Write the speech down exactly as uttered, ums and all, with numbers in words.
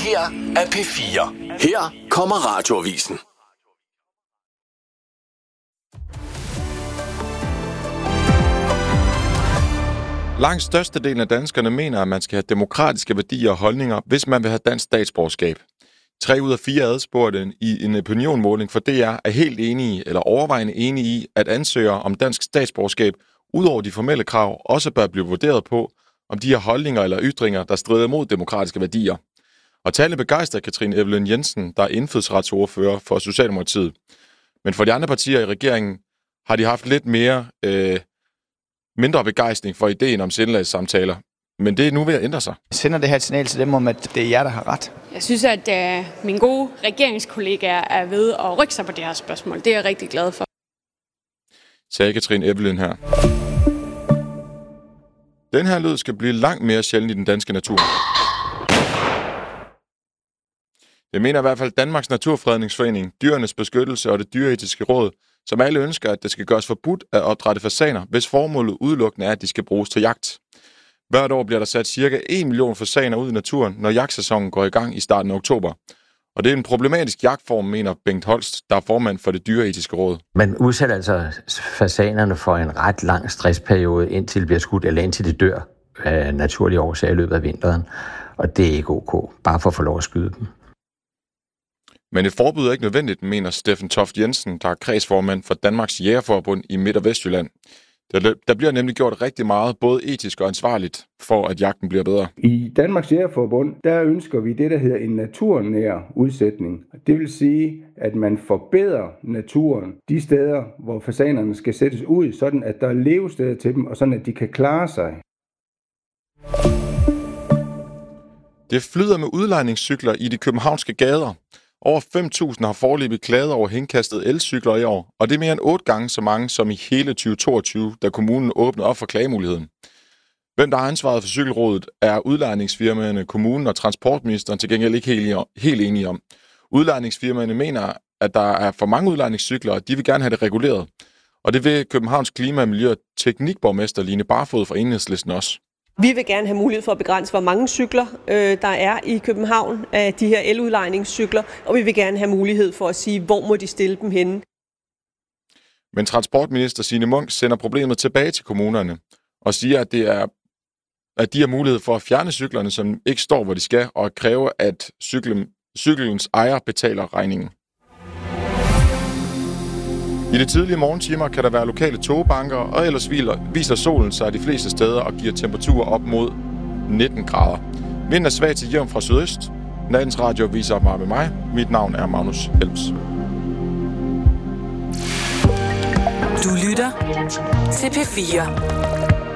her er P fire. Her kommer Radioavisen. Langt størstedelen af danskerne mener, at man skal have demokratiske værdier og holdninger, hvis man vil have dansk statsborgerskab. Tre ud af fire adspurgte i en opinionmåling for D R er helt enige eller overvejende enige i, at ansøgere om dansk statsborgerskab, udover de formelle krav, også bør blive vurderet på, om de har holdninger eller ytringer, der strider mod demokratiske værdier. Og tallet begejstrer Katrine Evelyn Jensen, der er indfødsretsordfører for Socialdemokratiet. Men for de andre partier i regeringen har de haft lidt mere øh, mindre begejstring for ideen om sindelagssamtaler. Men det er nu ved at ændre sig. Jeg sender det her et signal til dem om, at det er jer, der har ret. Jeg synes, at uh, mine gode regeringskollegaer er ved at rykke sig på det her spørgsmål. Det er jeg rigtig glad for. Sagde Katrine Evelyn her. Den her lyd skal blive langt mere sjælden i den danske natur. Det mener i hvert fald Danmarks Naturfredningsforening, Dyrenes Beskyttelse og det Dyreetiske Råd, som alle ønsker, at det skal gøres forbudt at opdrætte fasaner, hvis formålet udelukkende er, at de skal bruges til jagt. Hvert år bliver der sat cirka en million fasaner ud i naturen, når jagtsæsonen går i gang i starten af oktober. Og det er en problematisk jagtform, mener Bengt Holst, der er formand for det Dyreetiske Råd. Man udsætter altså fasanerne for en ret lang stressperiode, indtil det bliver skudt, eller indtil det dør af naturlige årsager i løbet af vinteren. Og det er ikke ok, bare for at få lov at skyde dem. Men et forbud er ikke nødvendigt, mener Steffen Toft Jensen, der er kredsformand for Danmarks Jægerforbund i Midt- og Vestjylland. Der bliver nemlig gjort rigtig meget, både etisk og ansvarligt, for at jagten bliver bedre. I Danmarks Jægerforbund, der ønsker vi det, der hedder en naturnær udsætning. Det vil sige, at man forbedrer naturen de steder, hvor fasanerne skal sættes ud, sådan at der er levesteder til dem, og sådan at de kan klare sig. Det flyder med udlejningscykler i de københavnske gader. Over fem tusind har foreløbig klaget over henkastede elcykler i år, og det er mere end otte gange så mange som i hele tyve toogtyve, da kommunen åbnede op for klagemuligheden. Hvem der har ansvaret for cykelrådet, er udlejningsfirmaerne, kommunen og transportministeren til gengæld ikke helt enige om. Udlejningsfirmaerne mener, at der er for mange udlejningscykler, og de vil gerne have det reguleret. Og det vil Københavns Klima-, Miljø- og Teknikborgmester Line Barfod fra Enhedslisten også. Vi vil gerne have mulighed for at begrænse, hvor mange cykler øh, der er i København af de her eludlejningscykler, og vi vil gerne have mulighed for at sige, hvor må de stille dem henne. Men transportminister Signe Munk sender problemet tilbage til kommunerne og siger, at, det er, at de har mulighed for at fjerne cyklerne, som ikke står, hvor de skal, og kræve, at cyklen, cyklens ejer betaler regningen. I de tidlige morgentimer kan der være lokale togbanker, og ellers viser solen sig de fleste steder og giver temperaturer op mod nitten grader. Vinden er svag til jævn fra sydøst. Nattens radio viser mig med mig. Mit navn er Magnus Helms. Du lytter til P fire.